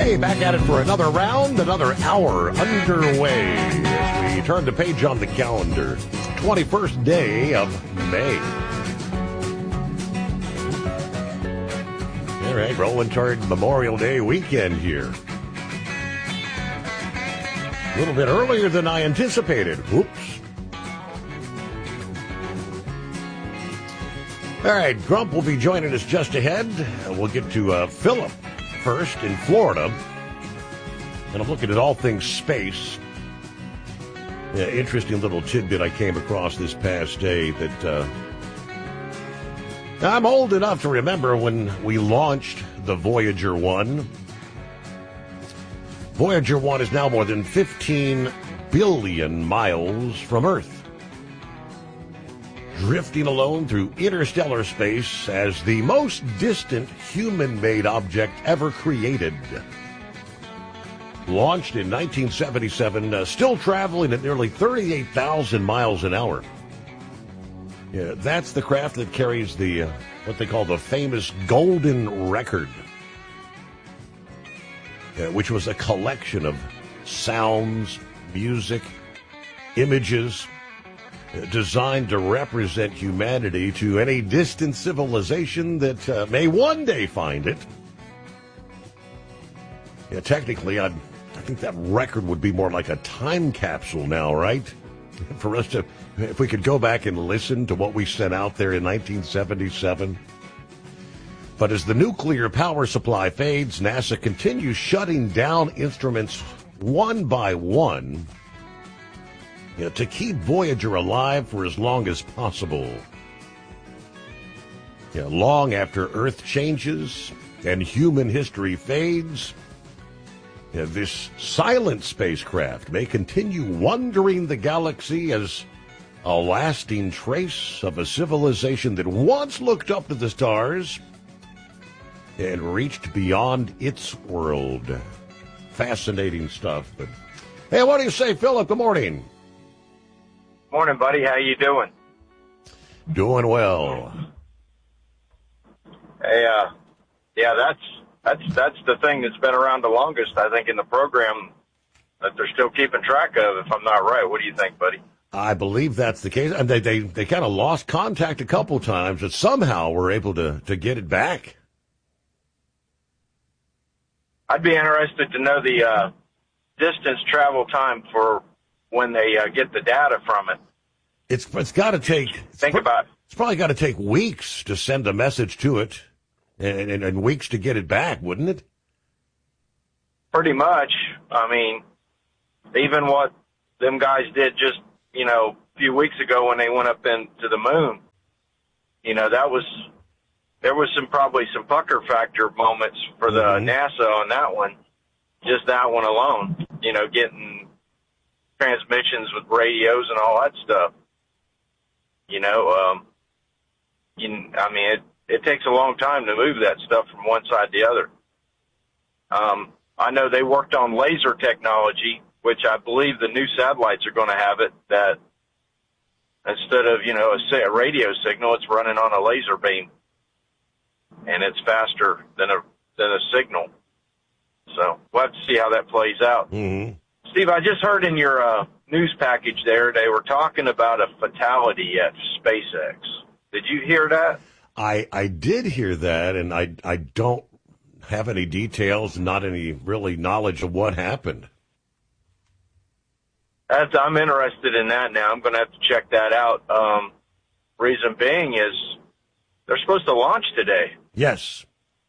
Hey, back at it for another round, another hour underway as we turn the page on the calendar. 21st day of May. All right, rolling toward Memorial Day weekend here. A little bit earlier than I anticipated. Whoops. All right, Grump will be joining us just ahead. We'll get to Philip first in Florida. And I'm looking at all things space. Yeah, interesting little tidbit I came across this past day that I'm old enough to remember when we launched the Voyager 1. Voyager 1 is now more than 15 billion miles from Earth, drifting alone through interstellar space as the most distant human-made object ever created. Launched in 1977, still traveling at nearly 38,000 miles an hour. Yeah, that's the craft that carries the what they call the famous Golden Record, which was a collection of sounds, music, images designed to represent humanity to any distant civilization that may one day find it. Yeah, technically, I think that record would be more like a time capsule now, right? For us to, if we could go back and listen to what we sent out there in 1977. But as the nuclear power supply fades, NASA continues shutting down instruments one by one, to keep Voyager alive for as long as possible. Long after Earth changes and human history fades, this silent spacecraft may continue wandering the galaxy as a lasting trace of a civilization that once looked up to the stars and reached beyond its world. Fascinating stuff. But hey, what do you say, Philip? Good morning. Morning, buddy. How you doing? Doing well. Hey, yeah, that's the thing that's been around the longest, I think, in the program that they're still keeping track of, if I'm not right. What do you think, buddy? I believe that's the case. And they kind of lost contact a couple times, but somehow were able to get it back. I'd be interested to know the distance travel time for when they get the data from it. It's got to take... It's probably got to take weeks to send a message to it and weeks to get it back, wouldn't it? Pretty much. I mean, even what them guys did just, a few weeks ago when they went up into the moon, there was probably some pucker factor moments for the NASA on that one. Just that one alone, getting transmissions with radios and all that stuff. It takes a long time to move that stuff from one side to the other. I know they worked on laser technology, which I believe the new satellites are going to have it, that instead of, a radio signal, it's running on a laser beam. And it's faster than a signal. So we'll have to see how that plays out. Mm-hmm. Steve, I just heard in your news package there, they were talking about a fatality at SpaceX. Did you hear that? I did hear that, and I don't have any details, not any really knowledge of what happened. I'm interested in that now. I'm going to have to check that out. Reason being is they're supposed to launch today. Yes.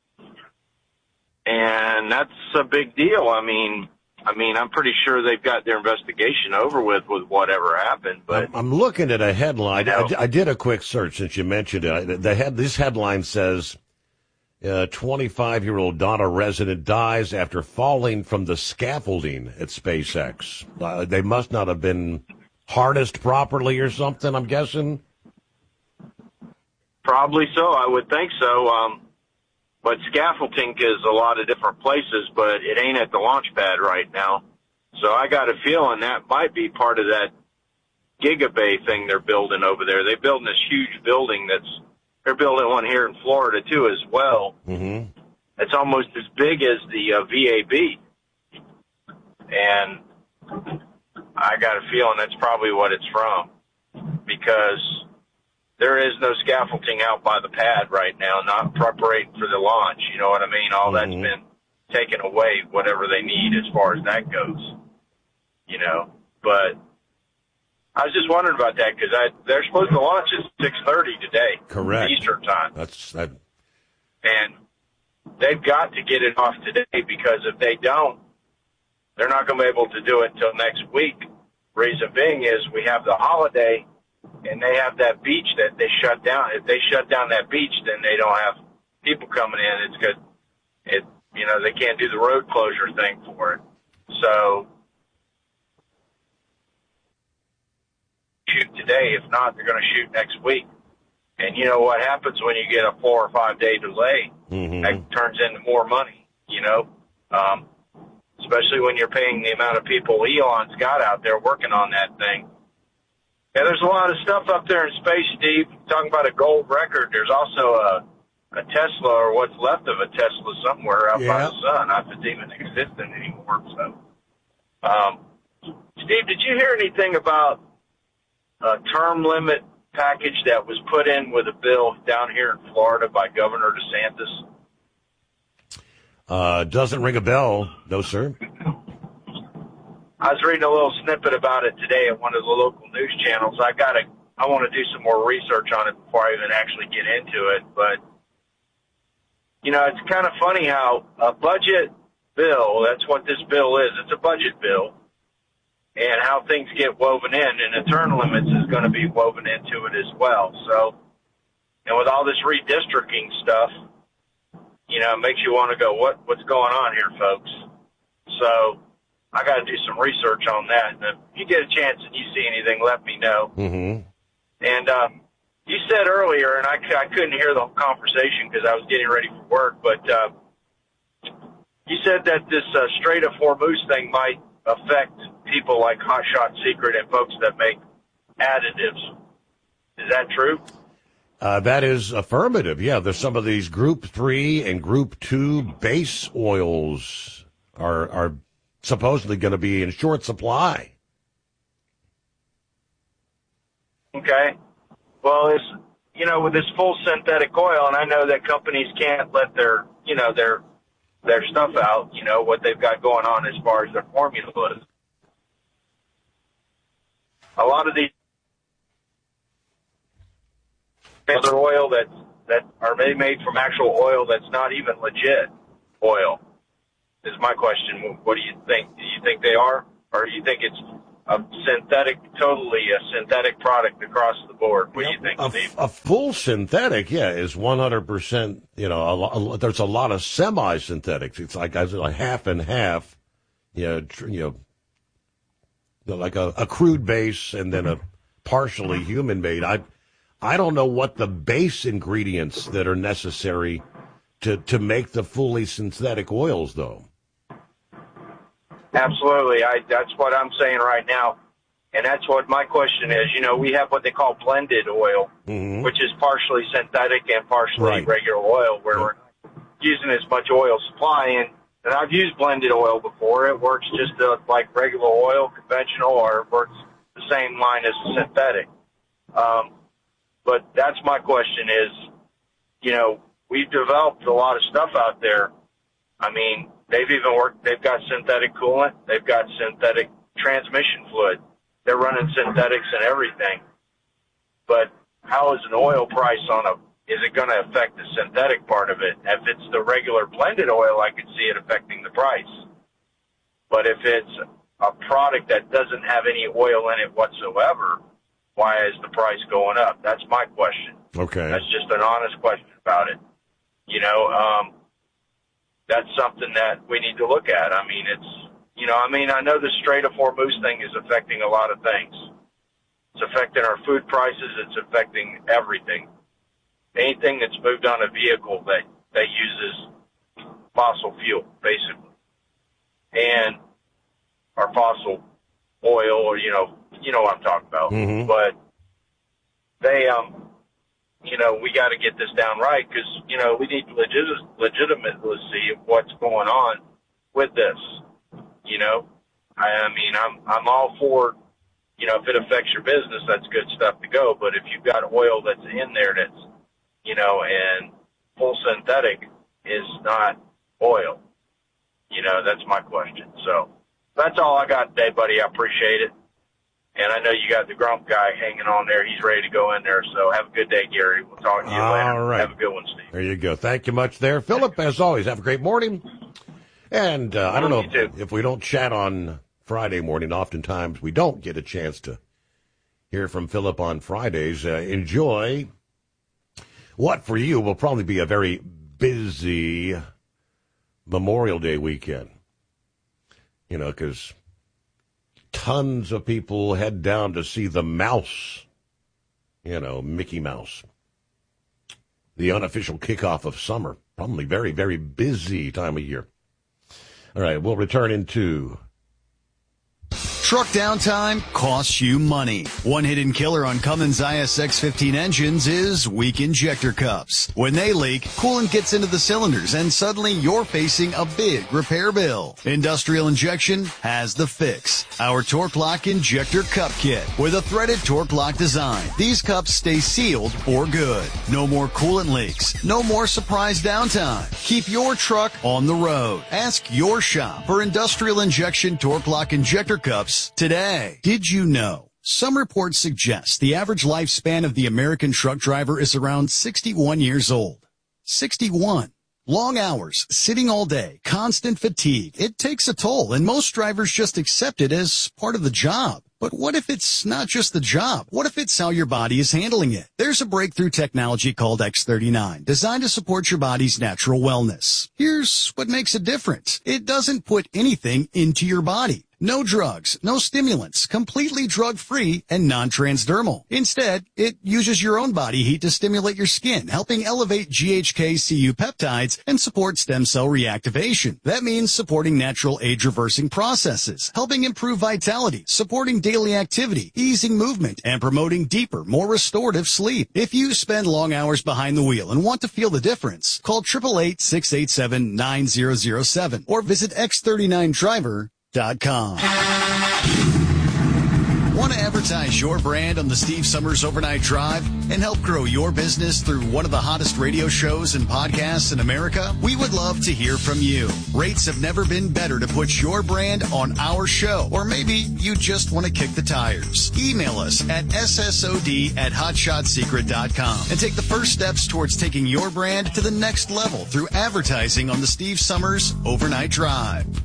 And that's a big deal. I mean, I'm pretty sure they've got their investigation over with whatever happened. But I'm looking at a headline. I did a quick search since you mentioned it. This headline says, 25-year-old Donna resident dies after falling from the scaffolding at SpaceX. They must not have been harnessed properly or something, I'm guessing. Probably so. I would think so. But scaffolding is a lot of different places, but it ain't at the launch pad right now. So I got a feeling that might be part of that Gigabay thing they're building over there. They're building this huge building they're building one here in Florida too as well. Mm-hmm. It's almost as big as the VAB. And I got a feeling that's probably what it's from, because there is no scaffolding out by the pad right now, not preparing for the launch. You know what I mean? All that's been taken away, whatever they need as far as that goes. You know, but I was just wondering about that, because they're supposed to launch at 6:30 today. Correct. Eastern time. And they've got to get it off today, because if they don't, they're not going to be able to do it until next week. Reason being is we have the holiday, and they have that beach that they shut down. If they shut down that beach, then they don't have people coming in. It's good. They can't do the road closure thing for it. So shoot today. If not, they're going to shoot next week. And you know what happens when you get a 4 or 5 day delay? That turns into more money, especially when you're paying the amount of people Elon's got out there working on that thing. Yeah, there's a lot of stuff up there in space, Steve. Talking about a gold record, there's also a Tesla, or what's left of a Tesla somewhere out by the sun, if it's even existing anymore. So, Steve, did you hear anything about a term limit package that was put in with a bill down here in Florida by Governor DeSantis? Doesn't ring a bell, no, sir. I was reading a little snippet about it today at one of the local news channels. I want to do some more research on it before I even actually get into it. But, it's kind of funny how a budget bill, that's what this bill is. It's a budget bill. And how things get woven in, and the term limits is going to be woven into it as well. So, and with all this redistricting stuff, it makes you want to go, what's going on here, folks? So I got to do some research on that. And if you get a chance and you see anything, let me know. And you said earlier, and I couldn't hear the whole conversation because I was getting ready for work, but you said that this Strait of Hormuz thing might affect people like Hot Shot Secret and folks that make additives. Is that true? That is affirmative. Yeah, there's some of these Group 3 and Group 2 base oils are supposedly going to be in short supply. Okay. Well, with this full synthetic oil, and I know that companies can't let their stuff out, what they've got going on as far as their formulas. A lot of these other oil that are made from actual oil that's not even legit oil is my question. What do you think? Do you think they are? Or do you think it's totally a synthetic product across the board? What do you think, Steve? A full synthetic, is 100%, there's a lot of semi-synthetics. It's like half and half, like a crude base and then a partially human-made. I don't know what the base ingredients that are necessary to make the fully synthetic oils, though. Absolutely. That's what I'm saying right now. And that's what my question is. We have what they call blended oil, which is partially synthetic and partially regular oil, where we're using as much oil supply. And I've used blended oil before. It works just like regular oil, conventional, or it works the same line as synthetic. But that's my question is, we've developed a lot of stuff out there. I mean, they've got synthetic coolant. They've got synthetic transmission fluid. They're running synthetics and everything. But how is an oil price is it going to affect the synthetic part of it? If it's the regular blended oil, I could see it affecting the price. But if it's a product that doesn't have any oil in it whatsoever, why is the price going up? That's my question. Okay. That's just an honest question about it. That's something that we need to look at. I mean, I know the Strait of Hormuz thing is affecting a lot of things. It's affecting our food prices. It's affecting everything. Anything that's moved on a vehicle that uses fossil fuel, basically, and our fossil oil, or you know what I'm talking about. But we got to get this down right because, we need legitimacy of what's going on with this. I'm all for, if it affects your business, that's good stuff to go. But if you've got oil that's in there that's, and full synthetic is not oil, that's my question. So that's all I got today, buddy. I appreciate it. And I know you got the Grump guy hanging on there. He's ready to go in there. So have a good day, Gary. We'll talk to you later. All right. Have a good one, Steve. There you go. Thank you much there. Philip, as always, have a great morning. And I don't know if we don't chat on Friday morning, oftentimes we don't get a chance to hear from Philip on Fridays. Enjoy what for you will probably be a very busy Memorial Day weekend. Because tons of people head down to see the mouse, Mickey Mouse. The unofficial kickoff of summer. Probably very, very busy time of year. All right, we'll return into... Truck downtime costs you money. One hidden killer on Cummins ISX-15 engines is weak injector cups. When they leak, coolant gets into the cylinders and suddenly you're facing a big repair bill. Industrial Injection has the fix. Our Torque Lock Injector Cup Kit with a threaded Torque Lock design. These cups stay sealed for good. No more coolant leaks. No more surprise downtime. Keep your truck on the road. Ask your shop for Industrial Injection Torque Lock Injector Cups today. Did you know? Some reports suggest the average lifespan of the American truck driver is around 61 years old. 61. Long hours, sitting all day, constant fatigue. It takes a toll, and most drivers just accept it as part of the job. But what if it's not just the job? What if it's how your body is handling it? There's a breakthrough technology called X39, designed to support your body's natural wellness. Here's what makes it different. It doesn't put anything into your body. No drugs, no stimulants, completely drug-free and non-transdermal. Instead, it uses your own body heat to stimulate your skin, helping elevate GHK-Cu peptides and support stem cell reactivation. That means supporting natural age-reversing processes, helping improve vitality, supporting daily activity, easing movement, and promoting deeper, more restorative sleep. If you spend long hours behind the wheel and want to feel the difference, call 888-687-9007 or visit X39Driver.com. Want to advertise your brand on the Steve Summers Overnight Drive and help grow your business through one of the hottest radio shows and podcasts in America? We would love to hear from you. Rates have never been better to put your brand on our show, or maybe you just want to kick the tires. Email us at ssod@hotshotsecret.com and take the first steps towards taking your brand to the next level through advertising on the Steve Summers Overnight Drive.